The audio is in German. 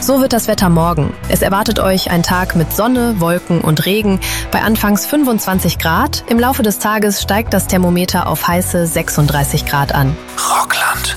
So wird das Wetter morgen. Es erwartet euch ein Tag mit Sonne, Wolken und Regen bei anfangs 25 Grad. Im Laufe des Tages steigt das Thermometer auf heiße 36 Grad an. Rockland.